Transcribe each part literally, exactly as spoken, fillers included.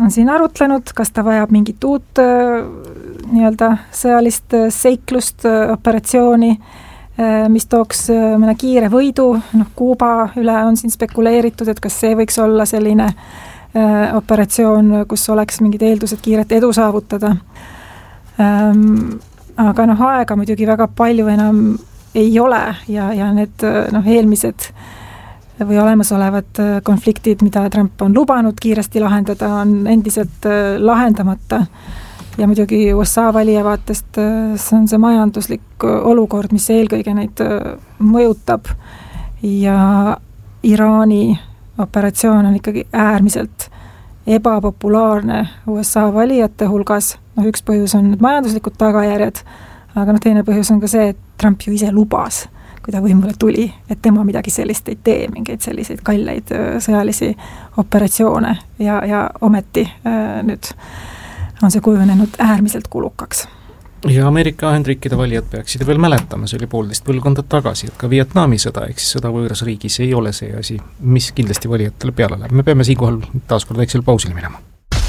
on siin arutlenud, kas ta vajab mingit uut nii-öelda sõjalist seiklust, operatsiooni, mis tooks mõne kiire võidu, noh, Kuuba üle on siin spekuleeritud, et kas see võiks olla selline operatsioon, kus oleks mingid eeldused kiiret edu saavutada. Aga noh, aega muidugi väga palju enam ei ole ja, ja need noh, eelmised või olemasolevad konfliktid, mida Trump on lubanud kiiresti lahendada, on endiselt lahendamata. Ja muidugi U S A valija vaatest see on see majanduslik olukord, mis eelkõige neid mõjutab. Ja Iraani operatsioon on ikkagi äärmiselt ebapopulaarne U S A valijate hulgas. No, üks põhjus on need majanduslikud tagajärjed, aga no, teine põhjus on ka see, et Trump ju ise lubas, kui ta võimule tuli, et tema midagi sellist ei tee, mingeid selliseid kalleid sõjalisi operatsioone ja, ja ometi äh, nüüd on see kujunenud äärmiselt kulukaks. Ja Ameerika Ühendriikide valijad peaksid veel mäletama, see oli poolteist põlvkonda tagasi, et ka Vietnami sõda, ehk siis sõda võõras riigis ei ole see asi, mis kindlasti valijatele peale läheb. Me peame siinkohal taaskord väiksel pausil minema.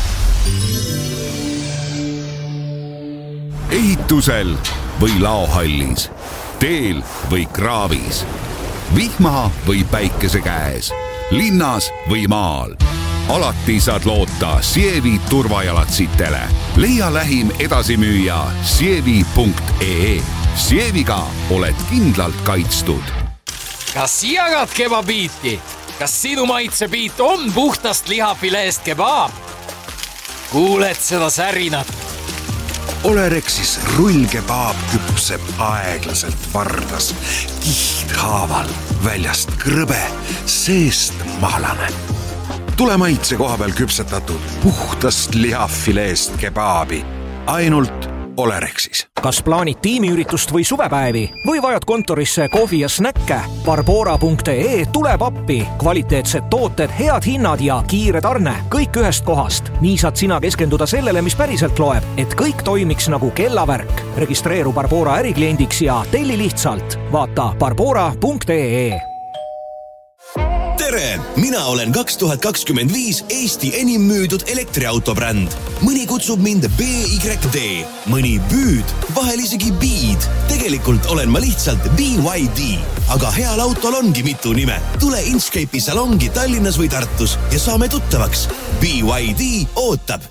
Ehitusel või laohallis, teel või kraavis, vihma või päikese käes, linnas või maal. Alati saad loota Sievi turvajalatsitele. Leia lähim edasimüüja sievi punkt ee. Sieviga oled kindlalt kaitstud. Kas jagad kebabiiti? Kas sinu maitsebiit on puhtast lihafileest kebaab? Kuuled seda särinat? Olerexis rullkebaab küpseb aeglaselt vardas, kihdhaaval, väljast krõbe, seest mahlane. Tule maitse koha peal küpsetatud puhtast lihafileest kebaabi. Ainult Olerexis. Kas plaanid tiimiüritust või suvepäevi või vajad kontorisse kohvi ja snäkke? Barbora punkt ee tuleb appi. Kvaliteetsed tooted, head hinnad ja kiire tarne. Kõik ühest kohast. Nii saad sina keskenduda sellele, mis päriselt loeb, et kõik toimiks nagu kellavärk. Registreeru Barbora ärikliendiks ja telli lihtsalt. Vaata barbora punkt ee. Tere! Mina olen kaks tuhat kakskümmend viis Eesti enim müüdud elektriautobränd. Mõni kutsub mind B Y D, mõni Büüd, vahel isegi Beed. Tegelikult olen ma lihtsalt B Y D, aga heal autol ongi mitu nime. Tule Inchcape'i salongi Tallinnas või Tartus ja saame tuttavaks. B Y D ootab.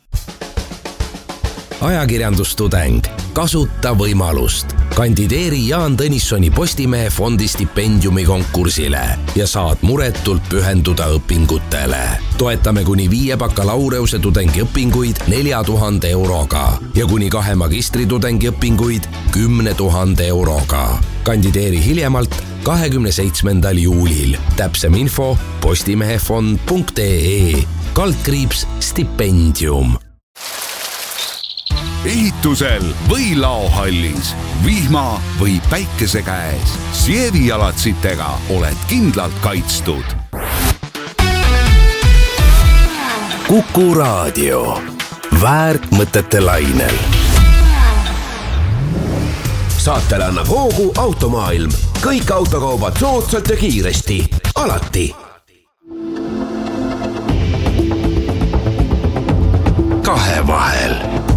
Ajakirjandustudeng. Kasuta võimalust. Kandideeri Jaan Tõnissoni Postimehe fondi stipendiumi konkursile ja saad muretult pühenduda õpingutele. Toetame kuni viie bakalaureuse tudengi õpinguid nelja tuhande euroga ja kuni kahe magistritudengi õpinguid kümne tuhande euroga. Kandideeri hiljemalt kahekümne seitsmendal juulil. Täpsem info postimehefond punkt ee. Kaldkriips stipendium. Ehitusel või laohallis, vihma või päikese käes, Sievi jalatsitega oled kindlalt kaitstud. Kuku raadio. Väärt mõtete lainel. Saatele annab hoogu Automaailm. Kõik autokaubad soodsalt ja kiiresti. Alati. Kahe vahel.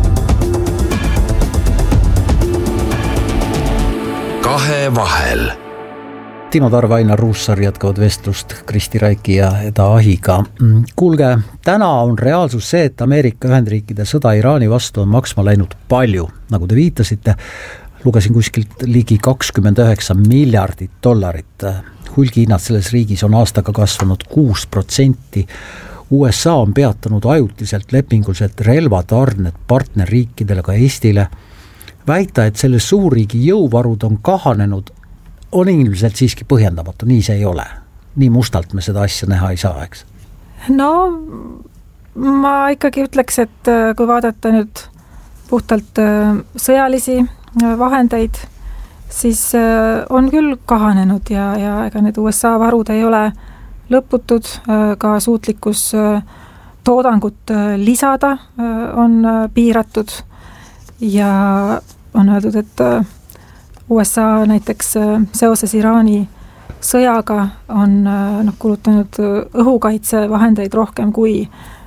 Kahe vahel. Timo Tarve, Ainar Ruussaar jätkavad vestlust Kristi Raiki ja Eda Ahiga. Kuulge, täna on reaalsus see, et Ameerika Ühendriikide sõda Iraani vastu on maksma läinud palju. Nagu te viitasite, lugesin kuskilt ligi kakskümmend üheksa miljardit dollarit. Hulgihinnad selles riigis on aastaga kasvanud kuus protsenti. U S A on peatanud ajutiselt lepingulised relvatarned partnerriikidele ka Eestile. Väita, et selle suurriigi jõuvarud on kahanenud, on ilmselt siiski põhjendamatu, nii see ei ole. Nii mustalt me seda asja näha ei saa, eks? No, ma ikkagi ütleks, et kui vaadata nüüd puhtalt sõjalisi vahendeid, siis on küll kahanenud ja, ja ega need U S A varud ei ole lõputud, ka suutlikkus toodangut lisada on piiratud. Ja on öeldud, et U S A näiteks seoses Iraani sõjaga on noh, kulutanud õhukaitsevahendeid rohkem kui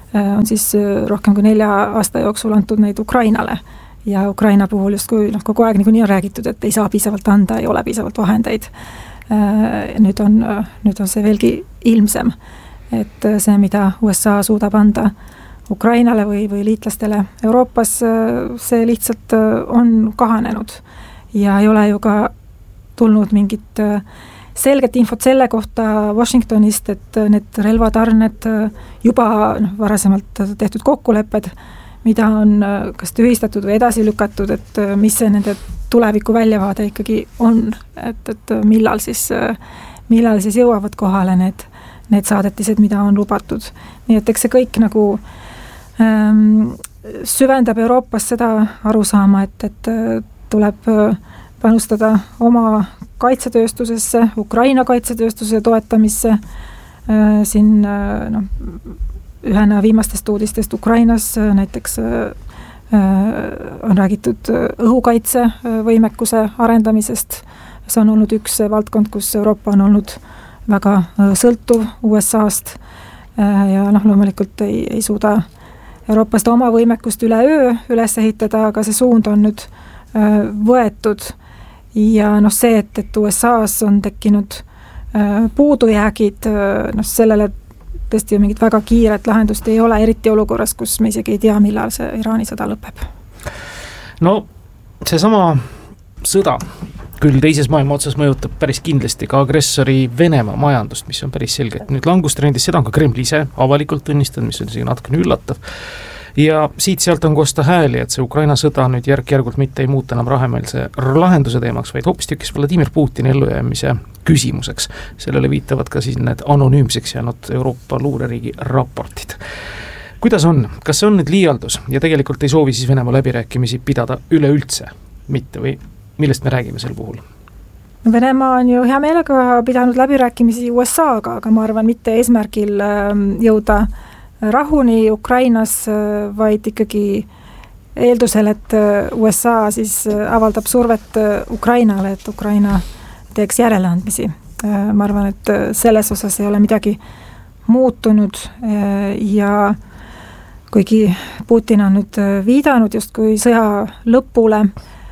on siis rohkem kui nelja aasta jooksul antud neid Ukrainale. Ja Ukraina puhul just kui noh, kogu aeg niikuinii on räägitud, et ei saa piisavalt anda, ei ole piisavalt vahendeid. Nüüd on, nüüd on see veelgi ilmsem, et see, mida U S A suudab anda Ukrainale või, või liitlastele Euroopas, see lihtsalt on kahanenud ja ei ole ju ka tulnud mingit selget infot selle kohta Washingtonist, et need relvatarned juba noh, varasemalt tehtud kokkulepped, mida on kas tühistatud või edasi lükatud, et mis see nende tuleviku väljavaade ikkagi on, et, et millal siis, millal siis jõuavad kohale need, need saadetised, mida on lubatud. Nii et eks see kõik nagu ähm, süvendab Euroopas seda arusaama, et, et tuleb panustada oma kaitsetööstusesse, Ukraina kaitsetööstuse toetamisse, äh, siin äh, noh, ühena viimastest uudistest Ukrainas näiteks on räägitud õhukaitsevõimekuse arendamisest. See on olnud üks valdkond, kus Euroopa on olnud väga sõltuv U S A-st ja noh, loomulikult ei, ei suuda Euroopast oma võimekust üle öö üles ehitada, aga see suund on nüüd võetud ja noh, see, et, et U S A-s on tekkinud puudujäägid, noh, sellele tõesti mingit väga kiiret lahendust ei ole, eriti olukorras, kus me isegi ei tea, millal see Iraani sõda lõpeb. No seesama sõda küll teises maailma otsas mõjutab päris kindlasti ka agressori Venemaa majandust, mis on päris selge. Nüüd langustrendis seda on ka Kreml ise avalikult tunnistanud, mis on isegi natukene üllatav. Ja siit-sealt on kosta hääli, et see Ukraina sõda nüüd järk-järgult mitte ei muuta enam rahemeelse lahenduse teemaks, vaid hoopistükkis Vladimir Putini ellujäämise küsimuseks. Sellele viitavad ka siis need anonüümseks jäänud Euroopa luureriigi raportid. Kuidas on? Kas see on nüüd liialdus ja tegelikult ei soovi siis Venemaa läbirääkimisi pidada üleüldse mitte või millest me räägime sel puhul? Venemaa on ju hea meelega pidanud läbirääkimisi U S A-ga, aga ma arvan mitte eesmärgil jõuda rahuni Ukrainas, vaid ikkagi eeldusel, et U S A siis avaldab survet Ukrainale, et Ukraina teeks järeleandmisi. Ma arvan, et selles osas ei ole midagi muutunud ja kuigi Putin on nüüd viidanud justkui sõja lõpule,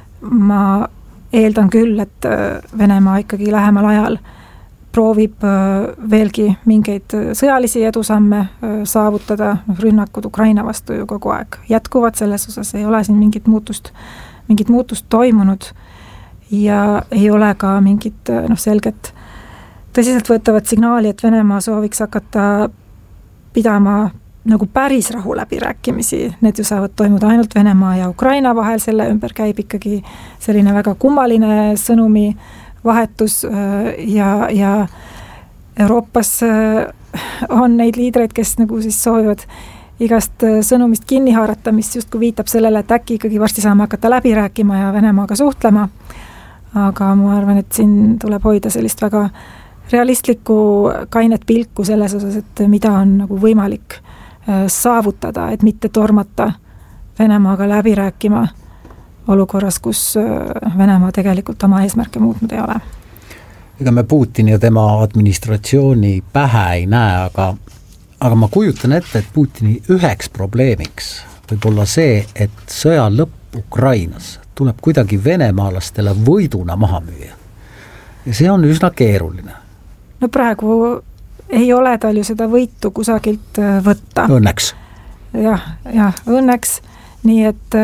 ma eeldan küll, et Venemaa ikkagi lähemal ajal proovib veelgi mingeid sõjalisi edusamme saavutada, rünnakud Ukraina vastu ju kogu aeg jätkuvad, selles osas ei ole siin mingit muutust, mingit muutust toimunud ja ei ole ka mingit noh, selget tõsiseltvõetavat signaali, et Venemaa sooviks hakata pidama nagu päris rahu läbirääkimisi, need ju saavad toimuda ainult Venemaa ja Ukraina vahel, selle ümber käib ikkagi selline väga kummaline sõnumi vahetus ja, ja Euroopas on neid liidreid, kes nagu siis soovivad igast sõnumist kinni haarata, mis justkui viitab sellele, et äkki ikkagi varsti saame hakata läbi rääkima ja Venemaaga suhtlema. Aga ma arvan, et siin tuleb hoida sellist väga realistlikku kainet pilku selles osas, et mida on nagu võimalik saavutada, et mitte tormata Venemaaga läbi rääkima olukorras, kus Venemaa tegelikult oma eesmärke muutnud ei ole. Ega me Putini ja tema administratsiooni pähe ei näe, aga, aga ma kujutan ette, et Putini üheks probleemiks võib olla see, et sõja lõpp Ukrainas tuleb kuidagi venemaalastele võiduna maha müüa. Ja see on üsna keeruline. No praegu ei ole tal ju seda võitu kusagilt võtta. Õnneks. Jah, jah, õnneks. Nii et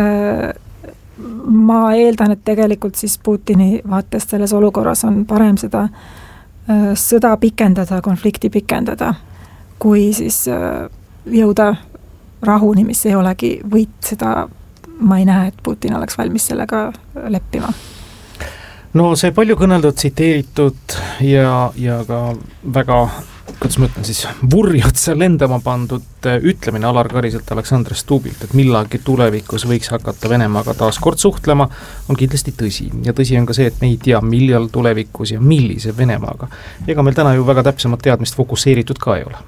ma eeldan, et tegelikult siis Putini vaatest selles olukorras on parem seda sõda pikendada, konflikti pikendada, kui siis jõuda rahuni, mis ei olegi võit, seda ma ei näe, et Putin oleks valmis sellega leppima. No see palju kõneldud, tsiteeritud ja, ja ka väga, kuidas ma ütlen siis, vurjotsa lendama pandud ütlemine Alar Kariselt Aleksandr Stubilt, et millagi tulevikus võiks hakata Venemaaga taas kord suhtlema, on kindlasti tõsi. Ja tõsi on ka see, et me ei tea, millal tulevikus ja millise Venemaaga. Ega meil täna ju väga täpsemat teadmist fokusseeritud ka ei ole.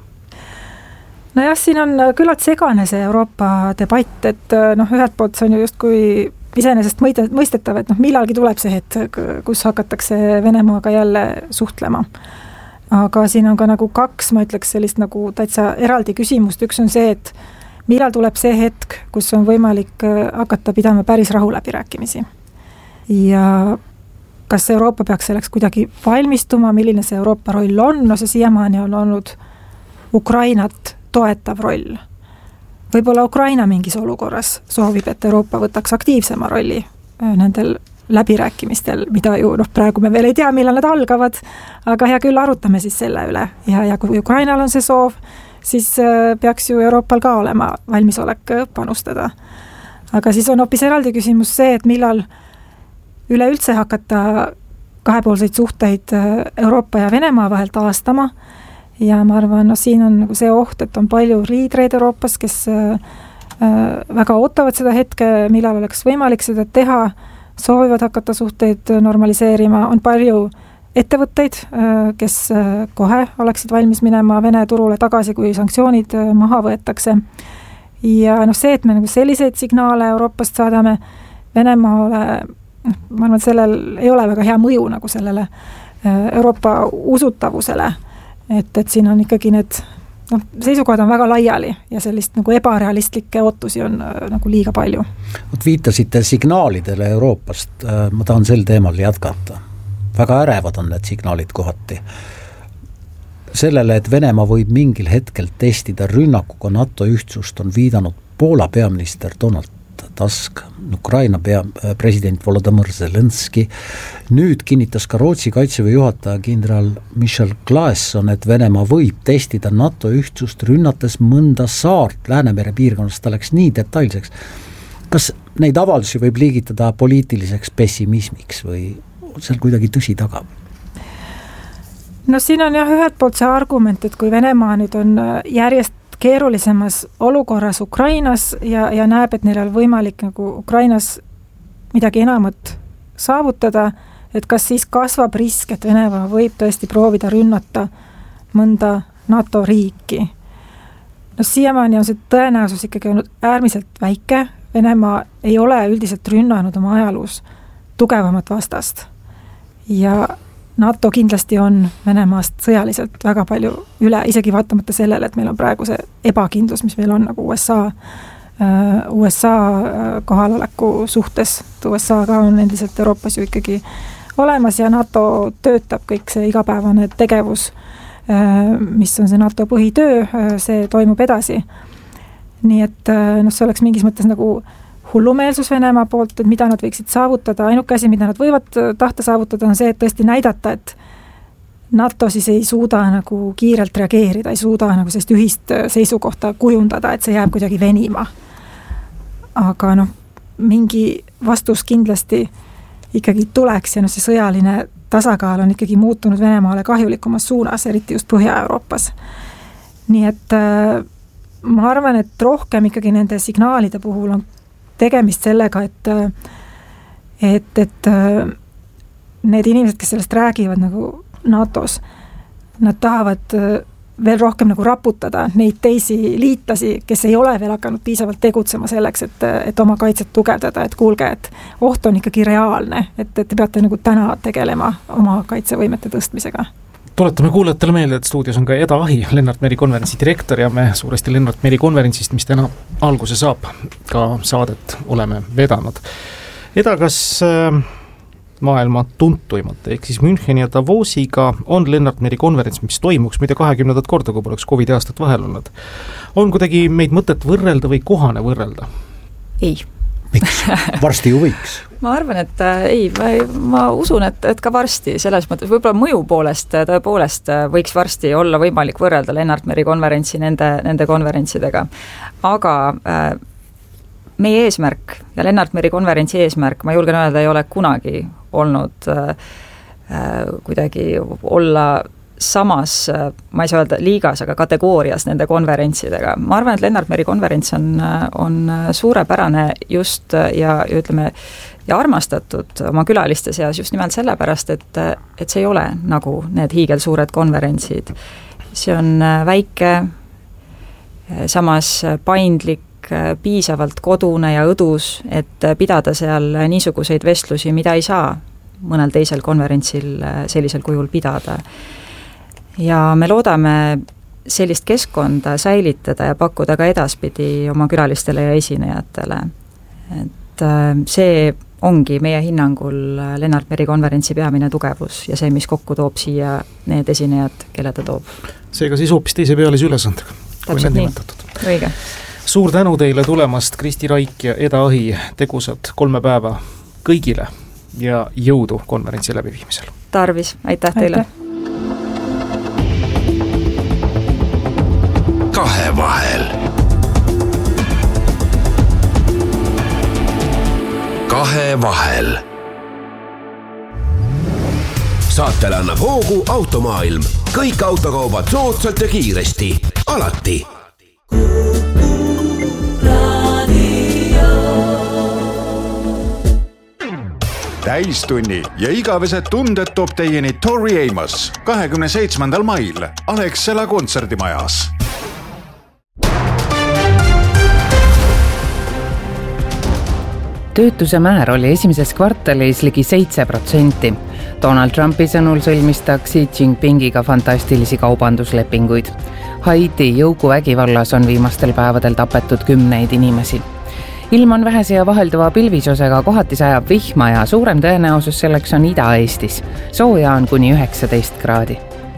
No jah, siin on küllalt segane see Euroopa debatt, et noh, ühelt poolt see on ju justkui iseenesest mõistetav, et noh, millalgi tuleb see hetk, kus hakatakse Venemaaga jälle suhtlema. aga siin on ka nagu kaks, ma ütleks sellist nagu täitsa eraldi küsimust, üks on see, et millal tuleb see hetk, kus on võimalik hakata pidama päris rahuläbirääkimisi. Ja kas Euroopa peaks selleks kuidagi valmistuma, milline see Euroopa roll on, no see siiamaani on olnud Ukrainat toetav roll. Võib-olla Ukraina mingis olukorras soovib, et Euroopa võtaks aktiivsema rolli nendel läbirääkimistel, mida ju noh, praegu me veel ei tea, millal nad algavad, aga hea küll, arutame siis selle üle. Ja, ja kui Ukrainal on see soov, siis peaks ju Euroopal ka olema valmisolek panustada. Aga siis on hoopis eraldi küsimus see, et millal üleüldse hakata kahepoolseid suhteid Euroopa ja Venemaa vahel taastama. Ja ma arvan, no siin on nagu see oht, et on palju liidreid Euroopas, kes väga ootavad seda hetke, millal oleks võimalik seda teha, soovivad hakata suhteid normaliseerima, on palju ettevõtteid, kes kohe oleksid valmis minema Vene turule tagasi, kui sanktsioonid maha võetakse. Ja noh, see, et me nagu selliseid signaale Euroopast saadame Venemaale, ma arvan, et sellel ei ole väga hea mõju nagu sellele Euroopa usutavusele, et, et siin on ikkagi need noh, seisukohad on väga laiali ja sellist nagu ebarealistlikke ootusi on nagu liiga palju. Võt viitasite signaalidele Euroopast, ma tahan sel teemal jätkata. Väga ärevad on need signaalid kohati. Sellele, et Venemaa võib mingil hetkel testida rünnakuga NATO ühtsust, on viidanud Poola peaminister Donald Tusk, Ukraina pea, president Volodymyr Zelenski. Nüüd kinnitas ka Rootsi kaitseväe juhataja kindral Michel Claesson, et Venemaa võib testida NATO ühtsust rünnates mõnda saart Läänemere piirkonnast, ta läks nii detailseks. Kas neid avaldusi võib liigitada poliitiliseks pessimismiks või seal kuidagi tõsi taga? No siin on jah ühelt poolt see argument, et kui Venemaa nüüd on järjest keerulisemas olukorras Ukrainas ja, ja näeb, et neil on võimalik nagu Ukrainas midagi enamat saavutada, et kas siis kasvab risk, et Venemaa võib tõesti proovida rünnata mõnda NATO riiki. No siiamaani on see tõenäosus ikkagi olnud äärmiselt väike. Venemaa ei ole üldiselt rünnanud oma ajaloos tugevamat vastast. Ja NATO kindlasti on Venemaast sõjaliselt väga palju üle, isegi vaatamata sellele, et meil on praegu see ebakindlus, mis meil on nagu U S A, U S A kohaloleku suhtes. U S A ka on endiselt Euroopas ju ikkagi olemas ja NATO töötab kõik see igapäevane tegevus, mis on see NATO põhitöö, see toimub edasi. Nii et no, see oleks mingis mõttes nagu hullumeelsus Venemaa poolt, et mida nad võiksid saavutada. Ainuke asi, mida nad võivad tahta saavutada, on see, et tõesti näidata, et NATO siis ei suuda nagu kiirelt reageerida, ei suuda nagu sellist ühist seisukohta kujundada, et see jääb kuidagi venima. Aga noh, mingi vastus kindlasti ikkagi tuleks ja noh, see sõjaline tasakaal on ikkagi muutunud Venemaale kahjulikumas suunas, eriti just Põhja-Euroopas. Nii et äh, ma arvan, et rohkem ikkagi nende signaalide puhul on tegemist sellega, et, et, et need inimesed, kes sellest räägivad nagu NATOs, nad tahavad veel rohkem nagu raputada neid teisi liitlasi, kes ei ole veel hakanud piisavalt tegutsema selleks, et, et oma kaitset tugevdada, et kuulge, et oht on ikkagi reaalne, et, et te peate nagu täna tegelema oma kaitsevõimete tõstmisega. Tuletame kuulajatele meelde, et stuudios on ka Eda Ahi, Lennart Meri konverentsi direktor ja me suuresti Lennart Meri konverentsist, mis täna alguse saab, ka saadet oleme vedanud. Eda, kas maailma tuntuimate, ehk siis Müncheni ja Davosiga on Lennart Meri konverents, mis toimuks muide kahekümnendat korda, kui poleks Covidi aastat vahel olnud. On kuidagi meid mõtet võrrelda või kohane võrrelda? Ei. Miks? Varsti ju võiks. Ma arvan, et äh, ei, ma, ma usun, et, et ka varsti selles mõttes, võib-olla mõju poolest tõepoolest võiks varsti olla võimalik võrrelda Lennart Meri konverentsi nende, nende konverentsidega. Aga äh, meie eesmärk ja Lennart Meri konverentsi eesmärk, ma julgen öelda, ei ole kunagi olnud äh, kuidagi olla samas, ma ei saa öelda liigas, aga kategoorias nende konverentsidega. Ma arvan, et Lennart Meri konverents on, on suurepärane just ja, ja ütleme, ja armastatud oma külaliste seas just nimelt sellepärast, et, et see ei ole nagu need hiigelsuured konverentsid. See on väike, samas paindlik, piisavalt kodune ja õdus, et pidada seal niisuguseid vestlusi, mida ei saa mõnel teisel konverentsil sellisel kujul pidada. ja me loodame sellist keskkonda säilitada ja pakkuda ka edaspidi oma külalistele ja esinejatele. Et see ongi meie hinnangul Lennart Meri konverentsi peamine tugevus ja see, mis kokku toob siia need esinejad, kelle ta toob. Seega siis hoopis teise pealise ülesandega. Täpselt nii, õige. Suur tänu teile tulemast, Kristi Raik ja Eda Ahi, tegusad kolme päeva kõigile ja jõudu konverentsi läbiviimisel. Tarvis, aitäh teile. Kahevahel. Kahevahel. Saatele annab hoogu Automaailm. Kõik autokaubad soodsalt ja kiiresti. Alati. Täistunni ja igavesed tunded toob teieni Tori Amos kahekümne seitsmendal mail Alexela kontserdimajas. Töötuse määr oli esimeses kvartalis ligi seitse protsenti. Donald Trumpi sõnul sõlmis ta Xi Jinpingiga fantastilisi kaubanduslepinguid. Haiti jõuguvägivallas on viimastel päevadel tapetud kümneid inimesi. Ilm on vähese ja vahelduva pilvisusega, kohati sajab vihma ja suurem tõenäosus selleks on Ida-Eestis. Sooja on kuni üheksateist kraadi.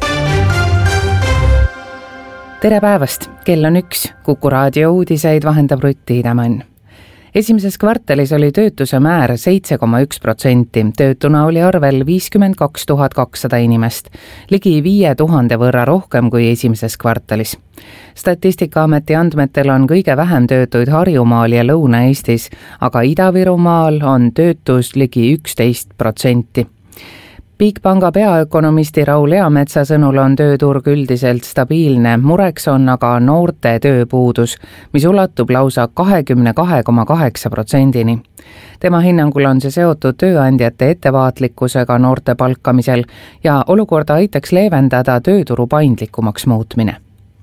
Tere päevast, kell on üks. Kuku raadio uudiseid vahendab Rutt Tiidemann. Esimeses kvartalis oli töötuse määr seitse koma üks protsenti. Töötuna oli arvel viiskümmend kaks tuhat kakssada inimest, ligi viie tuhande võrra rohkem kui esimeses kvartalis. Statistikaameti andmetel on kõige vähem töötuid Harjumaal ja Lõuna-Eestis, aga Ida-Virumaal on töötus ligi üksteist protsenti. Bigpanga peaökonomisti Raul Eametsa sõnul on tööturg üldiselt stabiilne, mureks on aga noorte tööpuudus, mis ulatub lausa kakskümmend kaks koma kaheksa protsendini. Tema hinnangul on see seotud tööandjate ettevaatlikkusega noorte palkamisel ja olukorda aitaks leevendada tööturu paindlikumaks muutmine.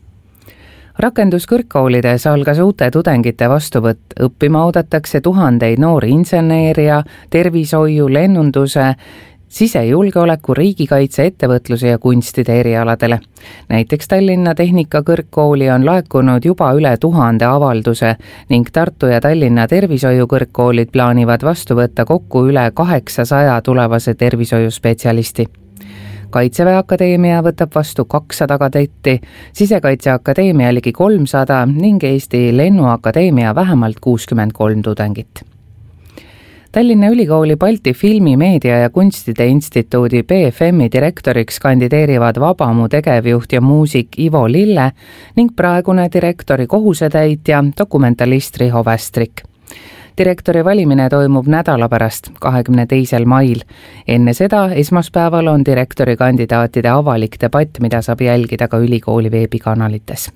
Rakenduskõrgkoolides algas uute tudengite vastuvõtt. Õppima oodatakse tuhandeid noori inseneeria, tervishoiu, lennunduse, sisejulgeoleku, riigikaitse, ettevõtluse ja kunstide erialadele. Näiteks Tallinna Tehnikakõrgkooli on laekunud juba üle tuhande avalduse ning Tartu ja Tallinna tervishoiukõrgkoolid plaanivad vastu võtta kokku üle kaheksasaja tulevase tervishoiuspetsialisti. Kaitseväe Akadeemia võtab vastu kakssada kadetti, Sisekaitseakadeemia ligi kolmsada ning Eesti Lennuakadeemia vähemalt kuuskümmend kolm tudengit. Tallinna Ülikooli Balti Filmi, Meedia ja Kunstide Instituudi B F M-i direktoriks kandideerivad Vabamu tegevjuht ja muusik Ivo Lille ning praegune direktori kohusetäitja dokumentalist Riho Västrik. Direktori valimine toimub nädala pärast, kahekümne teisel mail. Enne seda esmaspäeval on direktori kandidaatide avalik debatt, mida saab jälgida ka ülikooli veebikanalites.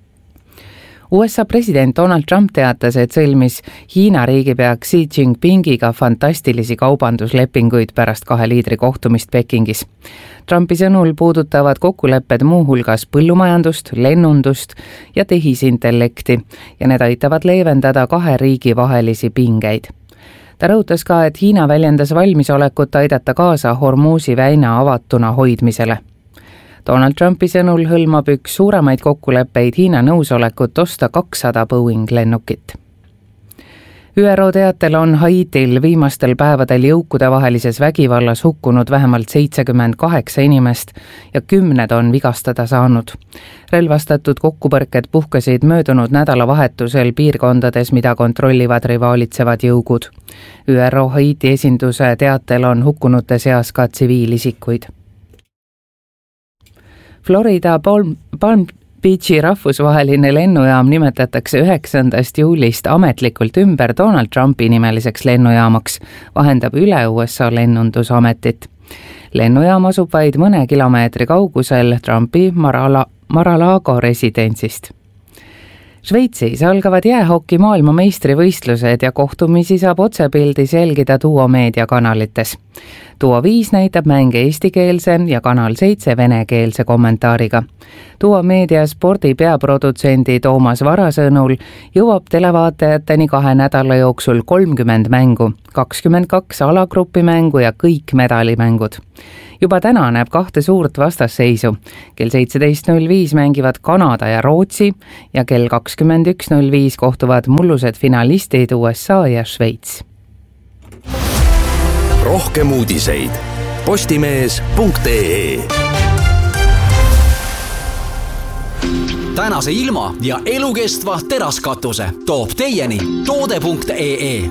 U S A president Donald Trump teatas, et sõlmis Hiina riigipea Xi Jinpingiga fantastilisi kaubanduslepinguid pärast kahe liidri kohtumist Pekingis. Trumpi sõnul puudutavad kokkulepped muuhulgas põllumajandust, lennundust ja tehisintellekti ja need aitavad leevendada kahe riigi vahelisi pingeid. Ta rõhutas ka, et Hiina väljendas valmisolekut aidata kaasa Hormuzi väina avatuna hoidmisele. Donald Trumpi sõnul hõlmab üks suuremaid kokkuleppeid Hiina nõusolekut osta kakssada Boeing lennukit. Ü R O teatel on Haitil viimastel päevadel jõukude vahelises vägivallas hukkunud vähemalt seitsekümmend kaheksa inimest ja kümned on vigastada saanud. Relvastatud kokkupõrked puhkesid möödunud nädalavahetusel piirkondades, mida kontrollivad rivalitsevad jõugud. Ü R O Haiti esinduse teatel on hukkunute seas ka tsiviilisikuid. Florida Palm, Palm Beachi rahvusvaheline lennujaam nimetatakse üheksandast juulist ametlikult ümber Donald Trumpi nimeliseks lennujaamaks, vahendab üle U S A lennundusametit. Lennujaam asub vaid mõne kilomeetri kaugusel Trumpi Marala, Mar-a-Lago residentsist. Šveitsis algavad jäähoki maailmameistrivõistlused ja kohtumisi saab otsepildis jälgida Duo meediakanalites. Duo viis näitab mänge eestikeelse ja Kanal seitse venekeelse kommentaariga. Duo meedia spordi peaprodutsendi Toomas Vara sõnul jõuab televaatajateni kahe nädala jooksul kolmkümmend mängu, kakskümmend kaks alagrupi mängu ja kõik medalimängud. juba täna näeb kahte suurt vastasseisu. kell seitseteist null viis mängivad Kanada ja Rootsi ja kell kakskümmend üks null viis kohtuvad mullused finalistid U S A ja Šveits. Rohkem uudiseid postimees punkt ee. Tänase ilma ja elukestva teraskatuse toob teieni toode punkt ee.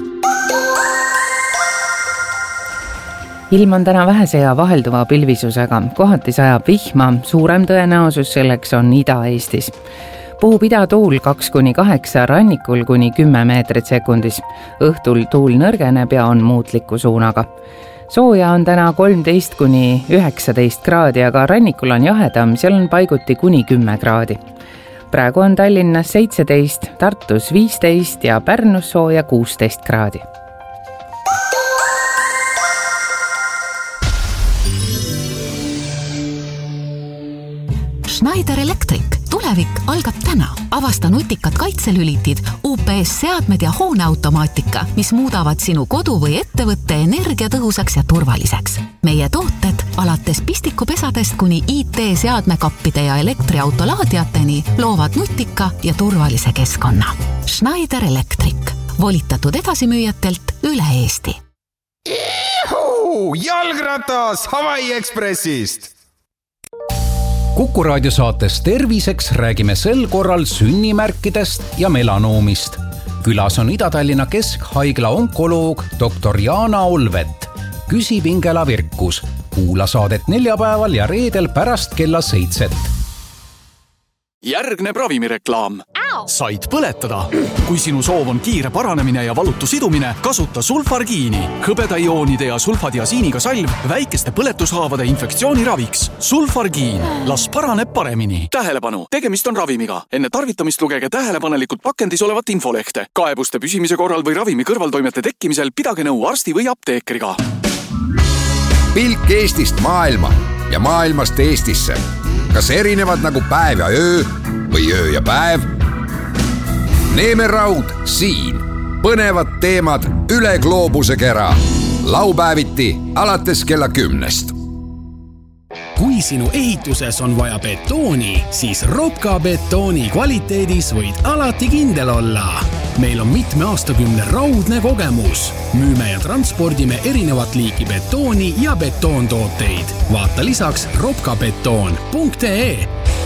Ilm on täna vähese ja vahelduva pilvisusega, kohati sajab vihma, suurem tõenäosus selleks on Ida-Eestis. Puhub idatuul kaks kuni kaheksa, rannikul kuni kümme meetrit sekundis. Õhtul tuul nõrgeneb ja on muutliku suunaga. Sooja on täna kolmteist kuni üheksateist kraadi, aga rannikul on jahedam, seal on paiguti kuni kümme kraadi. Praegu on Tallinnas seitseteist, Tartus viisteist ja Pärnus sooja kuusteist kraadi. Schneider Electric. Tulevik algab täna. Avasta nutikad kaitselülitid, U P S-seadmed ja hooneautomaatika, mis muudavad sinu kodu või ettevõtte energiatõhusaks ja turvaliseks. Meie tooted alates pistikupesadest kuni I T-seadmekappide ja elektriautolaadiateni loovad nutika ja turvalise keskkonna. Schneider Electric. Volitatud edasimüüjatelt üle Eesti. Ihu! Jalgratas Hawaii Expressist! Kuku raadiosaates Terviseks räägime sel korral sünnimärkidest ja melanoomist. Külas on Ida-Tallinna Keskhaigla onkoloog doktor Jaana Olvet. Küsib Ingela Virkus. Kuula saadet neljapäeval ja reedel pärast kella seitset. Järgneb ravimireklaam. Said põletada. Kui sinu soov on kiire paranemine ja valutu sidumine, kasuta sulfargiini. Hõbedaioonide ja sulfadiasiiniga salv väikeste põletushaavade infektsiooni raviks. Sulfargiin. Las paraneb paremini. Tähelepanu. Tegemist on ravimiga. Enne tarvitamist lugege tähelepanelikult pakendis olevat infolehte. Kaebuste püsimise korral või ravimi kõrvaltoimete tekkimisel pidage nõu arsti või apteekriga. Pilk Eestist maailma ja maailmast Eestisse. Kas erinevad nagu päev ja öö või öö ja päev? Neeme Raud siin. Põnevad teemad üle gloobuse kera. Laupäeviti alates kella kümnest. Kui sinu ehituses on vaja betooni, siis Ropka betooni kvaliteedis võid alati kindel olla. Meil on mitme aastakümne raudne kogemus. Müüme ja transpordime erinevat liiki betooni ja betoontooteid. Vaata lisaks ropkabetoon punkt ee.